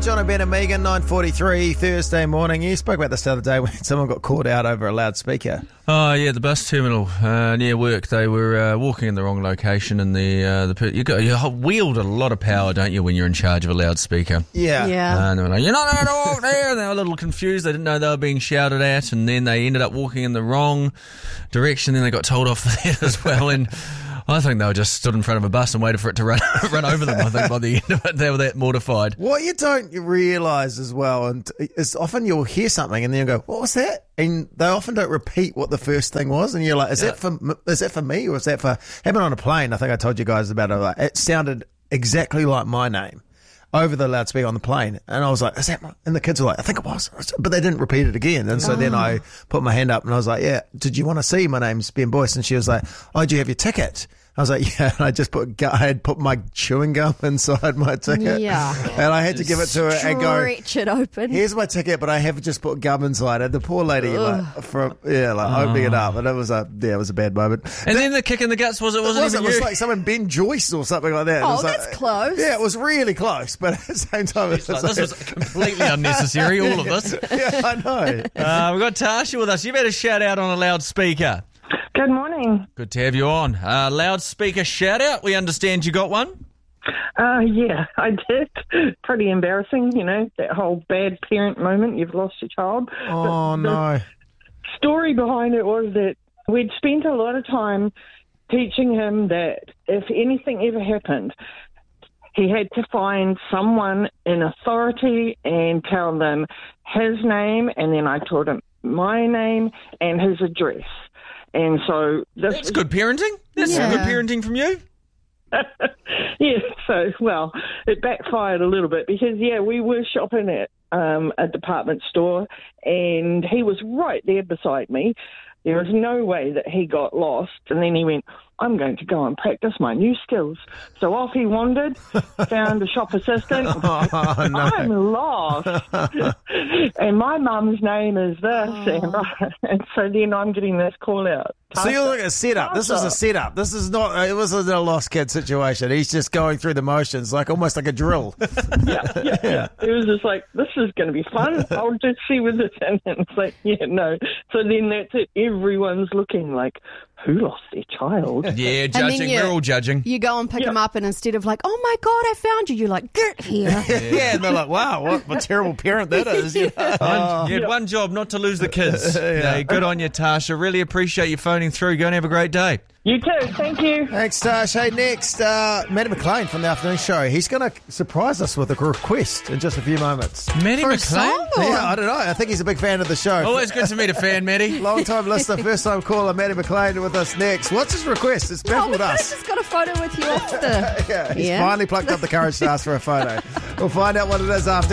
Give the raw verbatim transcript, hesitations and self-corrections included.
John and Ben and Megan, nine forty-three, Thursday morning. You spoke about this the other day when someone got caught out over a loudspeaker. Oh, yeah, the bus terminal uh, near work. They were uh, walking in the wrong location, and the uh, the you, got, you wield a lot of power, don't you, when you're in charge of a loudspeaker? Yeah. Yeah. Uh, and they were like, you're not allowed to walk there. And they were a little confused. They didn't know they were being shouted at, and then they ended up walking in the wrong direction. Then they got told off for that as well. And I think they were just stood in front of a bus and waited for it to run run over them. I think by the end of it, they were that mortified. What you don't realise as well, and is often you'll hear something and then you'll go, what was that? And they often don't repeat what the first thing was. And you're like, is Yeah. that for is that for me or is that for... Happened on a plane, I think I told you guys about it. Like, it sounded exactly like my name over the loudspeaker on the plane. And I was like, is that my... And the kids were like, I think it was. But they didn't repeat it again. And so oh. then I put my hand up and I was like, yeah, did you want to see? My name's Ben Boyce. And she was like, oh, do you have your ticket? I was like, yeah, and I just put, I had put my chewing gum inside my ticket. Yeah. And I had to give it to her and go, stretch it open. here's my ticket, but I have just put gum inside it. The poor lady, like, from, yeah, like, Oh. opening it up. And it was a, yeah, it was a bad moment. And then the kick in the guts was it It wasn't was, even it was you. like someone Ben Joyce or something like that. It Oh, was like- that's close. Yeah, it was really close, but at the same time, it was Like, like, this was completely unnecessary, all of this. yeah, I know. Uh, we've got Tasha with us. You've had a shout out on a loudspeaker. Good morning. Good to have you on. Uh, loudspeaker shout out. We understand you got one. Uh, yeah, I did. Pretty embarrassing, you know, that whole bad parent moment. You've lost your child. Oh, But no. The story behind it was that we'd spent a lot of time teaching him that if anything ever happened, he had to find someone in authority and tell them his name, and then I taught him my name and his address. And so this That's was, good parenting. That's Yeah. good parenting from you. yeah, so, well, it backfired a little bit because, yeah, we were shopping at um, a department store and he was right there beside me. There was no way that he got lost. And then he went, I'm going to go and practice my new skills. So off he wandered, found a shop assistant. Oh, no. I'm lost. And my mum's name is this. And, I, and so then I'm getting this call out. So you're like a setup. This was a setup. This is not, it wasn't a lost kid situation. He's just going through the motions, like almost like a drill. yeah, yeah, yeah. It was just like, this is going to be fun. I'll just see where this ends. And it's like, yeah, no. So then that's it. Everyone's looking like, who lost their child? Yeah, judging. you- We're all judging. You go and pick Yeah. him up, and instead of like, oh my God, I found you, you're like, get here. Yeah, and they're like, wow, what a terrible parent that is. You know? One, you had one job, not to lose the kids. Yeah, good on you, Tasha. Really appreciate you phoning through. Go and have a great day. You too. Thank you. Thanks, Tash. Hey, next, uh, Matty McLean from the afternoon show. He's going to surprise us with a request in just a few moments. Matty For a McLean? song? Or- Yeah, I don't know. I think he's a big fan of the show. Always good to meet a fan, Matty. Long-time listener, first-time caller, Matty McLean with us next. What's his request? It's Oh, we baffled could have us. just got a photo with you off the... Yeah, he's Yeah. finally plucked up the courage to ask for a photo. We'll find out what it is after.